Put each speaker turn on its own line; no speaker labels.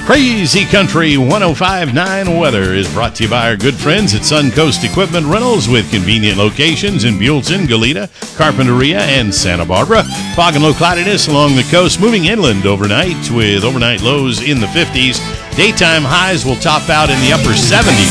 Crazy Country 105.9 weather is brought to you by our good friends at Suncoast Equipment Rentals with convenient locations in Buellton, Goleta, Carpinteria, and Santa Barbara. Fog and low cloudiness along the coast, moving inland overnight with overnight lows in the 50s. Daytime highs will top out in the upper 70s.